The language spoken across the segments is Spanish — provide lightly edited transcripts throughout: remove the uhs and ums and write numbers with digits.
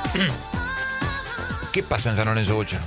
¿Qué pasa en San Lorenzo, Bocha?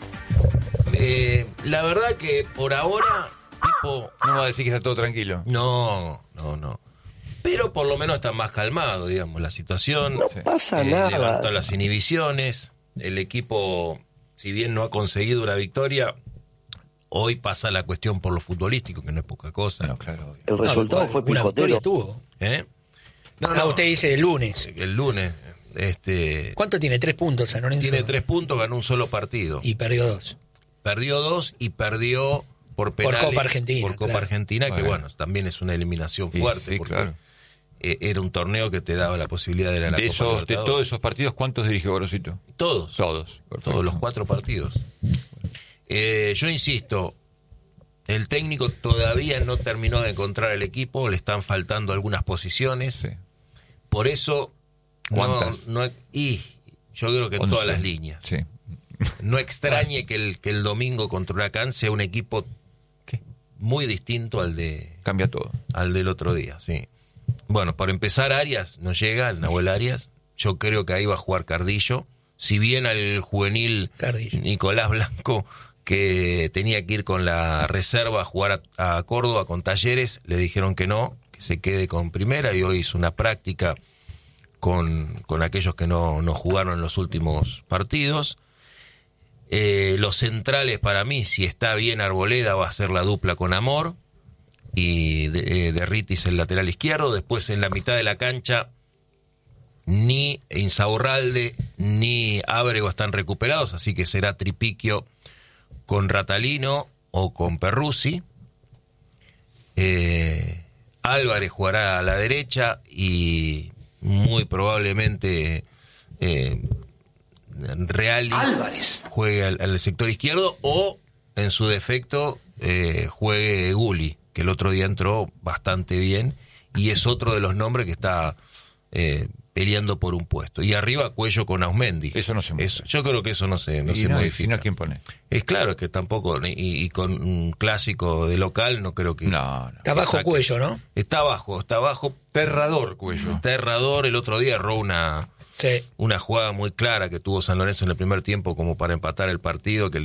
La verdad que por ahora, tipo... No va a decir que está todo tranquilo. No. Pero por lo menos está más calmado, digamos, la situación. No pasa nada. Levantó las inhibiciones. El equipo, si bien no ha conseguido una victoria, hoy pasa la cuestión por lo futbolístico, que no es poca cosa. No, claro. El resultado fue Una victoria picotero. tuvo. No, Usted dice el lunes. El lunes. ¿Cuánto tiene? 3 puntos San Lorenzo. Tiene 3 puntos, ganó un solo partido. Y perdió 2. Perdió 2 y perdió por penales. Por Copa Argentina. Por Copa claro. Argentina, que bueno, también es una eliminación fuerte. Sí, porque claro. era un torneo que te daba la posibilidad de ir a la Copa De Libertadores. todos esos partidos, ¿cuántos dirigió Gorosito? Todos. Perfecto. Todos los 4 partidos. Yo insisto, el técnico todavía no terminó de encontrar el equipo, le están faltando algunas posiciones. Sí. Por eso... ¿Cuántas? Y yo creo que en 11. todas las líneas. Sí. No extrañe que el domingo contra Huracán sea un equipo muy distinto al Cambia todo. del otro día, sí. Bueno, para empezar, Arias no llega, el Nahuel Arias. Yo creo que ahí va a jugar Cardillo. Si bien al juvenil Cardillo. Nicolás Blanco, que tenía que ir con la reserva a jugar a Córdoba con Talleres, le dijeron que no, que se quede con primera, y hoy hizo una práctica con aquellos que no jugaron en los últimos partidos. Los centrales, para mí, si está bien Arboleda, va a ser la dupla con Amor, y Derritis el lateral izquierdo. Después en la mitad de la cancha ni Insaurralde ni Ábrego están recuperados, así que será Tripiquio con Ratalino o con Perruzzi. Álvarez jugará a la derecha y muy probablemente Reali juegue al sector izquierdo, o en su defecto juegue Gulli, que el otro día entró bastante bien y es otro de los nombres que está peleando por un puesto. Y arriba Cuello con Ausmendi. Eso no se mueve. Yo creo que eso no se modifica. Si no, ¿quién pone? Es claro, es que tampoco, y con un clásico de local no creo que... No. Está bajo Exacto. Cuello, ¿no? Está abajo. Terrador, Cuello. Está errador. El otro día erró una Sí. jugada muy clara que tuvo San Lorenzo en el primer tiempo como para empatar el partido, que